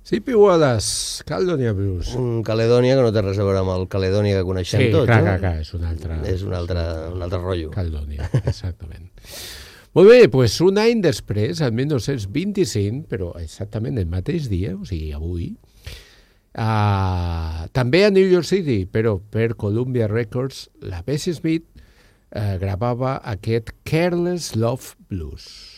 CP Wallace, Caledonia Blues. Un Caledònia que no té res a veure amb el Caledònia que coneixem tots. Clar, és un altre rotllo. Caledònia, exactament. Molt bé, doncs un any després, el 1925, però exactament el mateix dia, o sigui, avui, també a New York City, però per Columbia Records, la Bessie Smith gravava aquest Careless Love Blues.